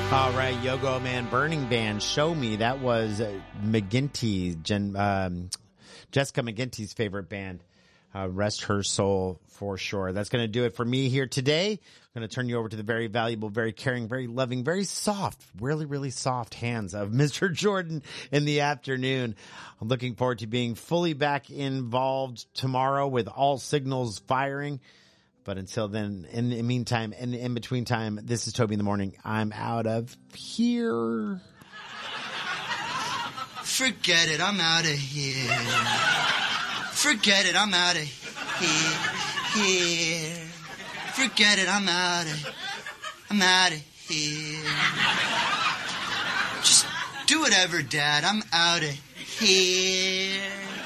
All right, Yogo Man Burning Band, Show Me. That was McGinty, Jessica McGinty's favorite band. Rest her soul for sure. That's going to do it for me here today. I'm going to turn you over to the very valuable, very caring, very loving, very soft, really, really soft hands of Mr. Jordan in the afternoon. I'm looking forward to being fully back involved tomorrow with all signals firing. But until then, in the meantime, in between time, this is Toby in the Morning. I'm out of here. Forget it, I'm out of here. Forget it, I'm out of here. Forget it, I'm out of here. Just do whatever, Dad. I'm out of here.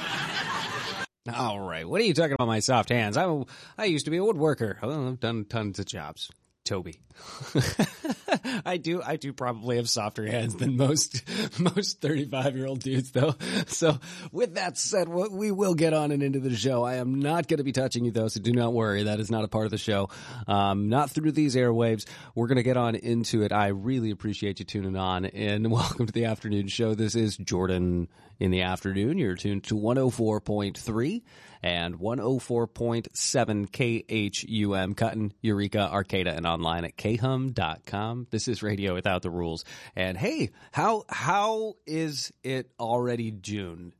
All right. What are you talking about, my soft hands? I used to be a woodworker. Well, I've done tons of jobs. Toby. I do probably have softer hands than most 35-year-old dudes, though. So with that said, we will get on and into the show. I am not going to be touching you, though, so do not worry. That is not a part of the show. Not through these airwaves. We're going to get on into it. I really appreciate you tuning on, and welcome to the afternoon show. This is Jordan in the afternoon. You're tuned to 104.3 and 104.7 KHUM, Cutting, Eureka, Arcata, and online at khum.com. This is Radio Without the Rules. And hey, how is it already June?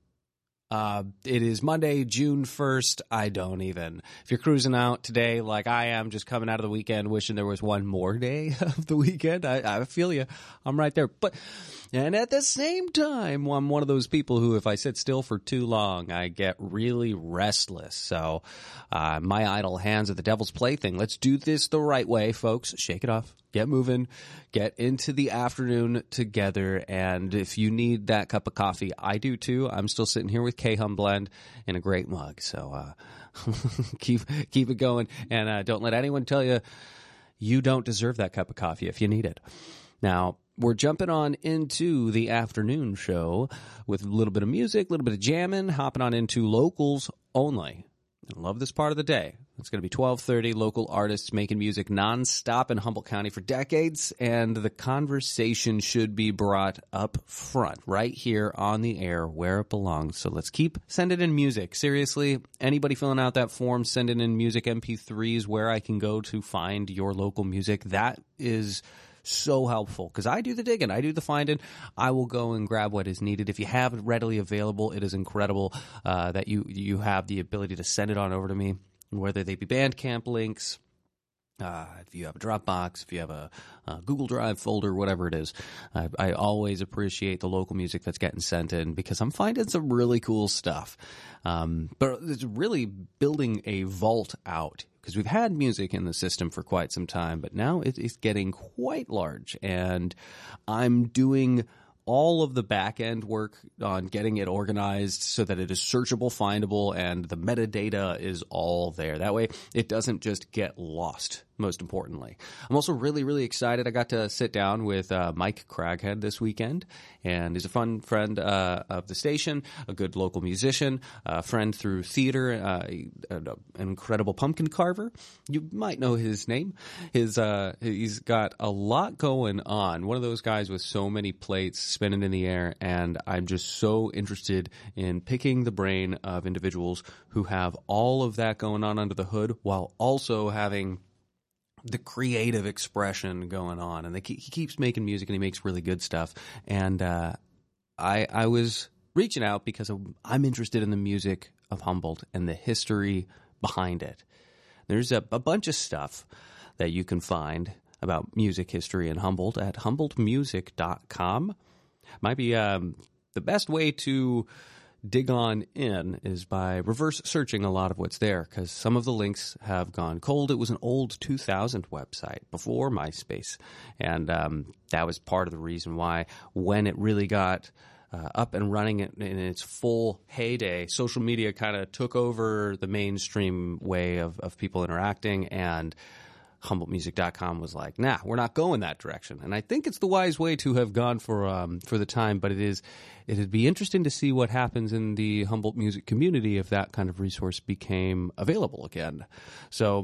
It is Monday, June 1st. I don't even. If you're cruising out today like I am, just coming out of the weekend, wishing there was one more day of the weekend, I feel you. I'm right there. And at the same time, I'm one of those people who, if I sit still for too long, I get really restless. So, my idle hands are the devil's plaything. Let's do this the right way, folks. Shake it off. Get moving. Get into the afternoon together. And if you need that cup of coffee, I do too. I'm still sitting here with K-Hum Blend in a great mug. So, keep it going. And, don't let anyone tell you you don't deserve that cup of coffee if you need it. Now, we're jumping on into the afternoon show with a little bit of music, a little bit of jamming, hopping on into locals only. I love this part of the day. It's going to be 12:30, local artists making music nonstop in Humboldt County for decades, and the conversation should be brought up front, right here on the air where it belongs. So let's keep sending in music. Seriously, anybody filling out that form, sending in music MP3s where I can go to find your local music. That is so helpful because I do the digging, I do the finding. I will go and grab what is needed. If you have it readily available, it is incredible that you have the ability to send it on over to me, whether they be Bandcamp links, if you have a Dropbox, if you have a Google Drive folder, whatever it is. I always appreciate the local music that's getting sent in because I'm finding some really cool stuff. But it's really building a vault out, because we've had music in the system for quite some time, but now it is getting quite large, and I'm doing all of the back-end work on getting it organized so that it is searchable, findable, and the metadata is all there. That way, it doesn't just get lost, most importantly. I'm also really, really excited. I got to sit down with Mike Craghead this weekend, and he's a fun friend of the station, a good local musician, a friend through theater, an incredible pumpkin carver. You might know his name. He's got a lot going on. One of those guys with so many plates spinning in the air, and I'm just so interested in picking the brain of individuals who have all of that going on under the hood while also having the creative expression going on. And he keeps making music, and he makes really good stuff. And I was reaching out because I'm interested in the music of Humboldt and the history behind it. There's a bunch of stuff that you can find about music history in Humboldt at HumboldtMusic.com. Might be the best way to dig on in is by reverse searching a lot of what's there, because some of the links have gone cold. It was an old 2000 website before MySpace, and that was part of the reason why when it really got up and running in its full heyday, social media kind of took over the mainstream way of people interacting, and HumboldtMusic.com was like, nah, we're not going that direction. And I think it's the wise way to have gone for the time, but it'd be interesting to see what happens in the Humboldt music community if that kind of resource became available again. So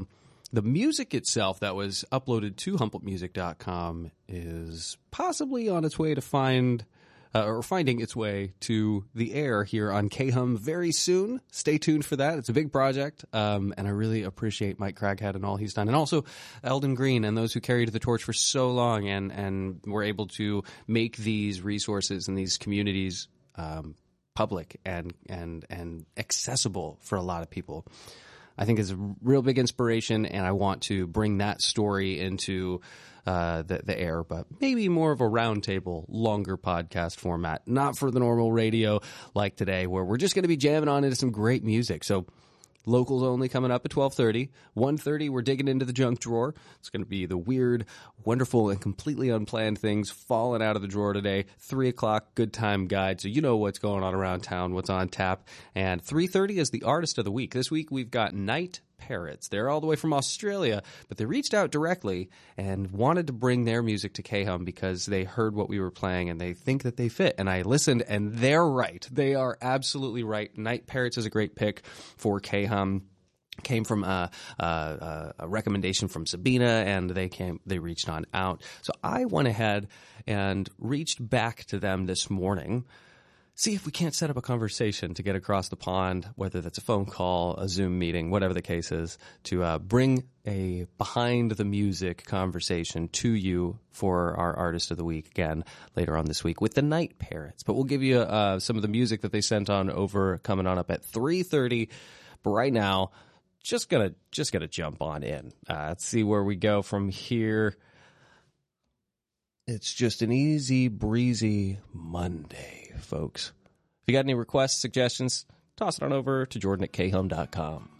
The music itself that was uploaded to humplemusic.com is possibly on its way to finding its way to the air here on K-Hum very soon. Stay tuned for that. It's a big project, and I really appreciate Mike Craghead and all he's done. And also Eldon Green and those who carried the torch for so long and were able to make these resources and these communities public and accessible for a lot of people. I think is a real big inspiration, and I want to bring that story into the air, but maybe more of a roundtable, longer podcast format, not for the normal radio like today, where we're just going to be jamming on into some great music. So locals only coming up at 12:30. 1:30, we're digging into the junk drawer. It's going to be the weird, wonderful, and completely unplanned things falling out of the drawer today. 3 o'clock, good time guide, so you know what's going on around town, what's on tap. And 3:30 is the artist of the week. This week we've got Night Parrots. They're all the way from Australia, but they reached out directly and wanted to bring their music to K-Hum because they heard what we were playing and they think that they fit. And I listened, and they're right. They are absolutely right. Night Parrots is a great pick for K-Hum. Came from a recommendation from Sabina, and they reached on out. So I went ahead and reached back to them this morning. See if we can't set up a conversation to get across the pond, whether that's a phone call, a Zoom meeting, whatever the case is, to bring a behind-the-music conversation to you for our Artist of the Week again later on this week with the Night Parrots. But we'll give you some of the music that they sent on over coming on up at 3:30. But right now, just gonna jump on in. Let's see where we go from here. It's just an easy breezy Monday, folks. If you got any requests, suggestions, toss it on over to Jordan at khum.com.